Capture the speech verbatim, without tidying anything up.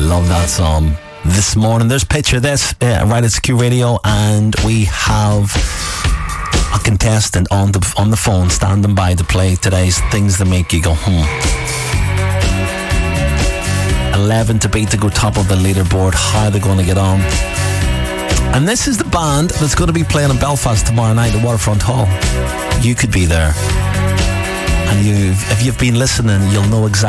love that song. This morning, there's Picture This, uh, right at Q Radio, and we have a contestant on the on the phone standing by to play today's Things That Make You Go Hmm. eleven to beat to go top of the leaderboard. How are they going to get on? And this is the band that's going to be playing in Belfast tomorrow night at Waterfront Hall. You could be there. And you, if you've been listening, you'll know exactly